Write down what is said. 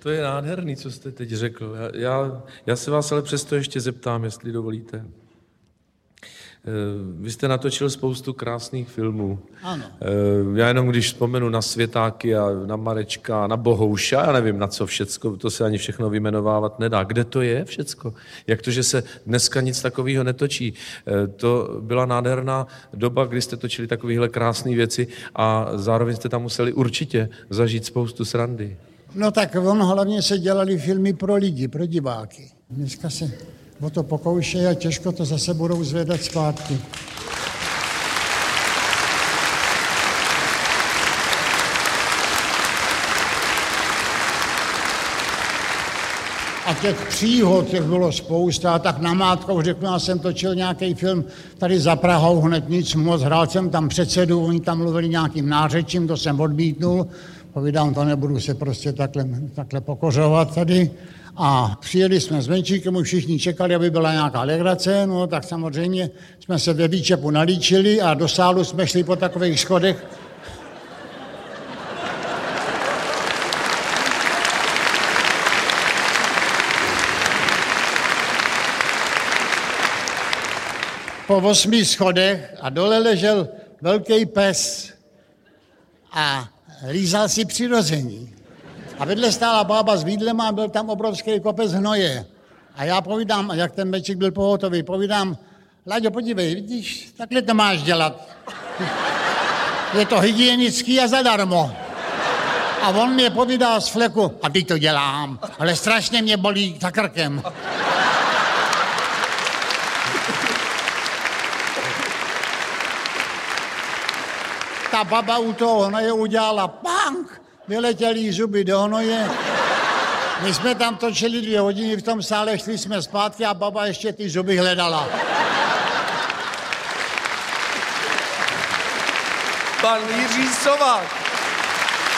To je nádherný, co jste teď řekl. Já se vás ale přesto ještě zeptám, jestli dovolíte. Vy jste natočil spoustu krásných filmů. Ano. Já jenom když vzpomenu na Světáky a na Marečka a na Bohouša, já nevím na co všecko, to se ani všechno vyjmenovávat nedá. Kde to je všecko? Jak to, že se dneska nic takového netočí? To byla nádherná doba, kdy jste točili takovéhle krásné věci a zároveň jste tam museli určitě zažít spoustu srandy. No tak hlavně se dělali filmy pro lidi, pro diváky. Dneska se o to pokoušejí a těžko to zase budou zvedat zpátky. A těch příhod, těch bylo spousta, tak namátkou řeknu, já jsem točil nějaký film tady za Prahou, hned nic moc, hrál jsem tam předsedu, oni tam mluvili nějakým nářečím, to jsem odmítnul, povídám, to nebudu se prostě takhle pokořovat tady. A přijeli jsme s Menšíkem, už všichni čekali, aby byla nějaká legrace, no tak samozřejmě jsme se ve výčepu nalíčili a do sálu jsme šli po takových schodech. Po 8 schodech a dole ležel velký pes a lízal si přirození. A vedle stála bába s vídlem a byl tam obrovský kopec hnoje. A já povídám, jak ten Mečík byl pohotový, povídám, Láďo, podívej, vidíš, takhle to máš dělat. Je to hygienický a zadarmo. A on mě povídá z fleku, a teď to dělám, ale strašně mě bolí za krkem. Ta baba u toho hnoje udělala pang, vyletěly zuby do hnoje. My jsme tam točili 2 hodiny v tom sále, šli jsme zpátky a baba ještě ty zuby hledala. Pan Jiří Sovák.